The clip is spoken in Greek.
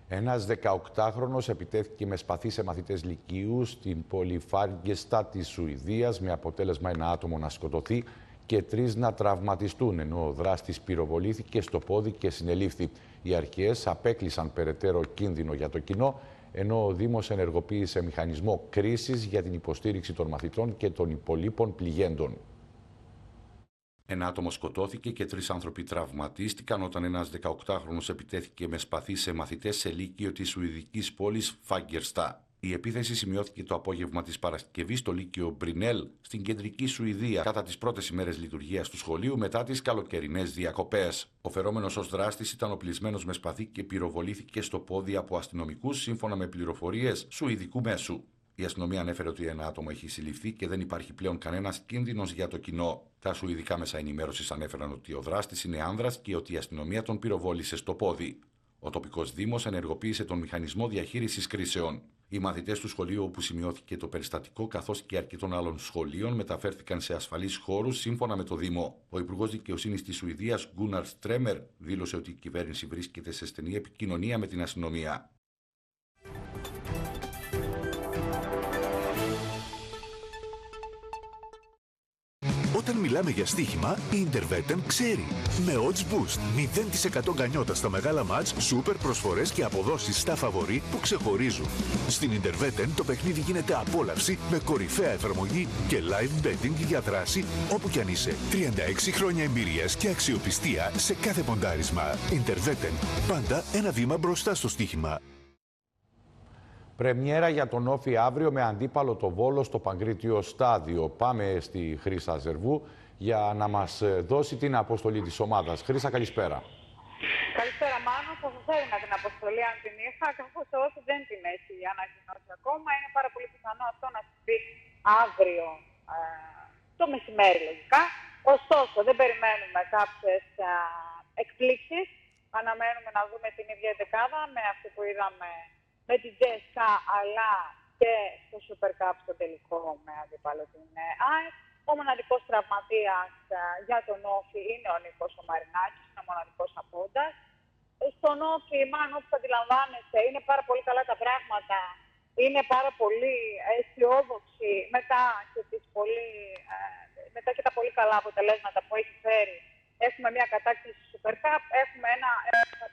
Ένας 18χρονος επιτέθηκε με σπαθί σε μαθητές λυκείου στην πόλη Φάγκεστα της Σουηδίας, με αποτέλεσμα ένα άτομο να σκοτωθεί και 3 να τραυματιστούν, ενώ ο δράστης πυροβολήθηκε στο πόδι και συνελήφθη. Οι αρχές απέκλεισαν περαιτέρω κίνδυνο για το κοινό, ενώ ο Δήμος ενεργοποίησε μηχανισμό κρίσης για την υποστήριξη των μαθητών και των υπολείπων πληγέντων. Ένα άτομο σκοτώθηκε και 3 άνθρωποι τραυματίστηκαν όταν ένας 18χρονος επιτέθηκε με σπαθί σε μαθητές σε λύκειο της σουηδικής πόλης Φάγκερστα. Η επίθεση σημειώθηκε το απόγευμα της Παρασκευής στο λύκειο Μπρινέλ στην κεντρική Σουηδία, κατά τις πρώτες ημέρες λειτουργίας του σχολείου μετά τις καλοκαιρινές διακοπές. Ο φερόμενος ως δράστης ήταν οπλισμένος με σπαθί και πυροβολήθηκε στο πόδι από αστυνομικούς, σύμφωνα με πληροφορίες σουηδικού μέσου. Η αστυνομία ανέφερε ότι ένα άτομο έχει συλληφθεί και δεν υπάρχει πλέον κανένας κίνδυνος για το κοινό. Τα σουηδικά μέσα ενημέρωσης ανέφεραν ότι ο δράστης είναι άνδρας και ότι η αστυνομία τον πυροβόλησε στο πόδι. Ο τοπικός δήμος ενεργοποίησε τον μηχανισμό διαχείρισης κρίσεων. Οι μαθητές του σχολείου όπου σημειώθηκε το περιστατικό, καθώς και αρκετών άλλων σχολείων, μεταφέρθηκαν σε ασφαλείς χώρους σύμφωνα με το Δήμο. Ο Υπουργός Δικαιοσύνης της Σουηδίας, Γκούναρ Στρέμερ, δήλωσε ότι η κυβέρνηση βρίσκεται σε στενή επικοινωνία με την αστυνομία. Όταν μιλάμε για στοίχημα, η Interveten ξέρει. Με Odds Boost, 0% γκανιότα στα μεγάλα μάτς, σούπερ προσφορές και αποδόσεις στα φαβορί που ξεχωρίζουν. Στην Interveten το παιχνίδι γίνεται απόλαυση με κορυφαία εφαρμογή και live betting για δράση όπου κι αν είσαι. 36 χρόνια εμπειρίας και αξιοπιστία σε κάθε ποντάρισμα. Interveten, πάντα ένα βήμα μπροστά στο στοίχημα. Πρεμιέρα για τον Όφη αύριο με αντίπαλο το Βόλο στο Παγκρίτιο Στάδιο. Πάμε στη Χρύσα Ζερβού για να μας δώσει την αποστολή της ομάδας. Χρύσα, καλησπέρα. Καλησπέρα, Μάνο. Θα σας έδινα την αποστολή αν την είχα, καθώς το Όφη δεν την έχει ανακοινώσει ακόμα. Είναι πάρα πολύ πιθανό αυτό να συμβεί αύριο το μεσημέρι, λογικά. Ωστόσο, δεν περιμένουμε κάποιες εκπλήξεις. Αναμένουμε να δούμε την ίδια δεκάδα με αυτή που είδαμε με την Τζέσκα, αλλά και στο Super Cup στο τελικό με αντίπαλο την ΑΕΠ. Ο μοναδικός τραυματίας για τον Όφη είναι ο Νίκος ο Μαρινάκης, είναι ο μοναδικός απόντας. Στον Όφη, μάλλον όπως αντιλαμβάνεστε, είναι πάρα πολύ καλά τα πράγματα. Είναι πάρα πολύ αισιόδοξη μετά και τα πολύ καλά αποτελέσματα που έχει φέρει. Έχουμε μια κατάκτηση Super Cup, έχουμε ένα